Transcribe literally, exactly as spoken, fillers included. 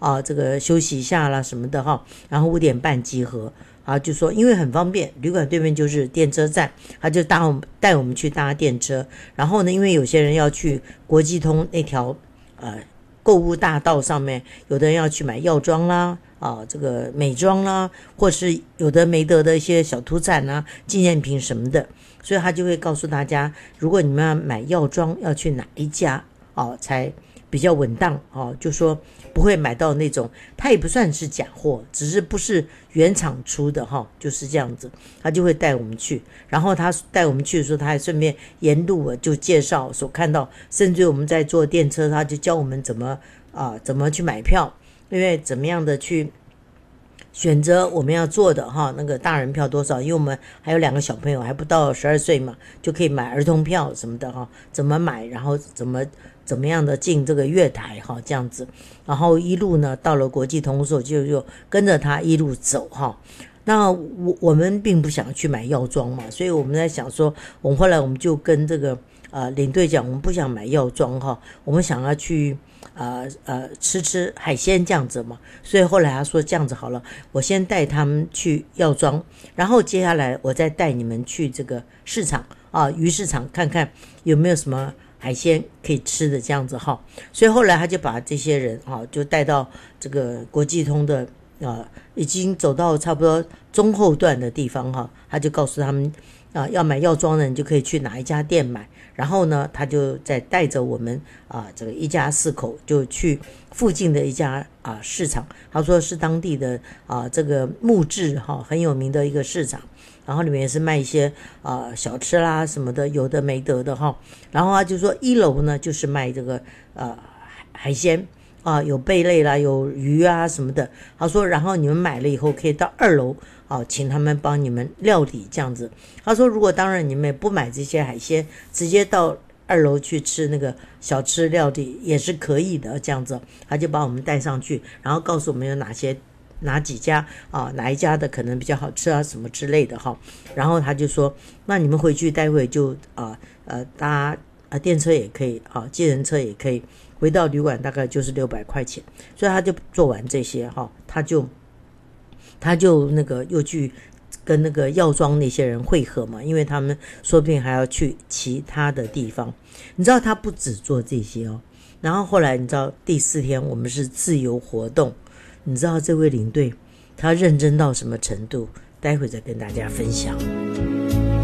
啊，这个休息一下啦什么的哈，然后五点半集合。啊，就说因为很方便，旅馆对面就是电车站，他就搭我们带我们去搭电车。然后呢，因为有些人要去国际通那条呃购物大道上面，有的人要去买药妆啦，啊，这个美妆啦，或是有的没得的一些小土产啊、纪念品什么的，所以他就会告诉大家，如果你们要买药妆，要去哪一家啊才比较稳当哦，就说不会买到那种，它也不算是假货，只是不是原厂出的哈，就是这样子。他就会带我们去，然后他带我们去的时候，他还顺便沿路就介绍所看到，甚至我们在坐电车，他就教我们怎么啊怎么去买票，因为怎么样的去选择我们要做的哈，那个大人票多少？因为我们还有两个小朋友，还不到十二岁嘛，就可以买儿童票什么的哈。怎么买，然后怎么怎么样的进这个月台哈，这样子。然后一路呢，到了国际通的时候，就就跟着他一路走哈。那我我们并不想去买药妆嘛，所以我们在想说，我们后来我们就跟这个呃领队讲，我们不想买药妆哈，我们想要去。呃呃，吃吃海鲜这样子嘛，所以后来他说这样子好了，我先带他们去药妆，然后接下来我再带你们去这个市场啊，鱼市场看看有没有什么海鲜可以吃的这样子哈。所以后来他就把这些人啊，就带到这个国际通的啊，已经走到差不多中后段的地方哈，他就告诉他们啊，要买药妆的你就可以去哪一家店买。然后呢，他就再带着我们啊，这个一家四口就去附近的一家啊市场。他说是当地的啊这个木质哈、啊、很有名的一个市场，然后里面也是卖一些啊小吃啦什么的，有的没得的哈。然后他就说一楼呢就是卖这个呃海鲜啊，有贝类啦，有鱼啊什么的。他说，然后你们买了以后可以到二楼。哦，请他们帮你们料理这样子。他说，如果当然你们不买这些海鲜，直接到二楼去吃那个小吃料理也是可以的。这样子，他就把我们带上去，然后告诉我们有哪些哪几家啊，哪一家的可能比较好吃啊，什么之类的哈。然后他就说，那你们回去待会就啊呃搭啊电车也可以啊，计程车也可以，回到旅馆大概就是六百块钱。所以他就做完这些哈，他就。他就那个又去跟那个药妆那些人会合嘛，因为他们说不定还要去其他的地方。你知道他不只做这些哦，然后后来你知道第四天我们是自由活动，你知道这位领队他认真到什么程度？待会再跟大家分享。